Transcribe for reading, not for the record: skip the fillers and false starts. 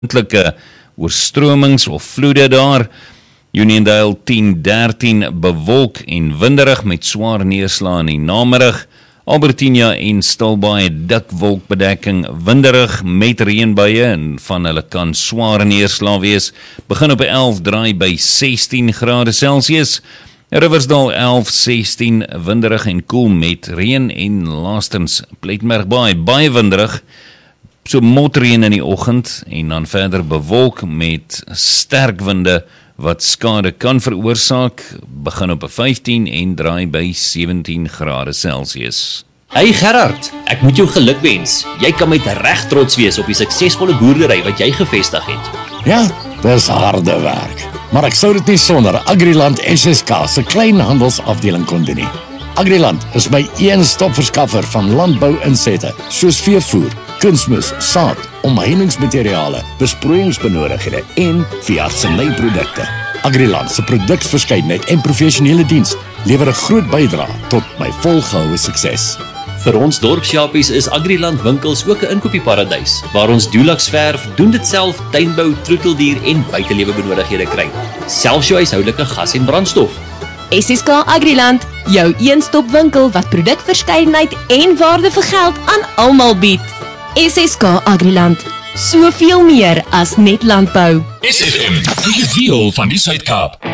moontlike oorstromings of vloede daar. Uniondale 10-13 bewolk en winderig met swaar neerslae in die namiddag. Albertina en Stilbaai dik wolkbedekking, winderig met reënbuie en van hulle kan swaar neerslae wees. Begin op 11, draai by 16 grade Celsius. Riversdale 11-16, winderig en koel met reën en laastens Plettenbergbaai baie winderig. So motreën in die oggend en dan verder bewolk met sterk winde wat skade kan veroorsaak, begin op 15 en draai by 17 grade Celsius. Hey Gerard, ek moet jou gelukwens. Jy kan met reg trots wees op die suksesvolle boerdery wat jy gevestig het. Ja, dis harde werk. Maar ek sou dit nie sonder Agriland SSK se kleinhandelsafdeling kon doen nie. Agriland is my een-stop verskaffer van landbou-insette, soos veevoer, kunsmis, saad, omheiningsmateriale, besproeiingsbenodighede en veeartsenyprodukte. Agriland se produksverskeidenheid en professionele diens lewer 'n groot bydrae tot my volgehoue sukses. Vir ons dorpsjapies is Agriland winkels ook 'n inkopieparadys, waar ons Dulux-verf, doen dit self, tuinbou, troeteldier en buitelewe benodighede kry. Selfs jou huishoudelike gas en brandstof. SSK Agriland, jou een-stop winkel wat produkverskeidenheid en waarde vir geld aan almal bied. SSK Agriland, soveel meer as net landbou. SFM, die gevoel van die Suid-Kaap.